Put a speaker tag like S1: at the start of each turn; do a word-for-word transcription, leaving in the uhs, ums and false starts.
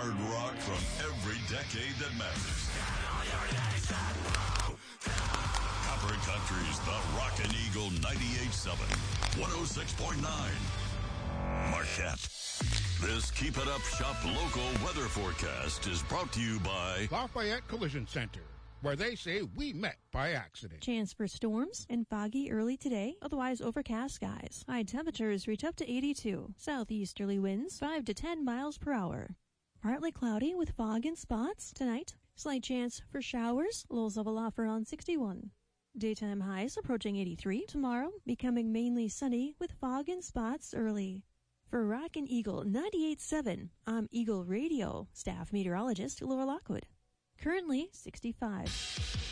S1: hard rock from every decade that matters. Copper Country's The Rockin' Eagle ninety-eight point seven, one oh six point nine. Marquette. This Keep It Up Shop local weather forecast is brought to you by
S2: Lafayette Collision Center, where they say we met by accident.
S3: Chance for storms and foggy early today, otherwise overcast skies. High temperatures reach up to eighty-two. Southeasterly winds five to ten miles per hour. Partly cloudy with fog and spots tonight. Slight chance for showers. Lows level off around sixty-one. Daytime highs approaching eighty-three. Tomorrow becoming mainly sunny with fog and spots early. For Rockin' Eagle ninety-eight point seven, I'm Eagle Radio staff meteorologist Laura Lockwood. Currently sixty-five.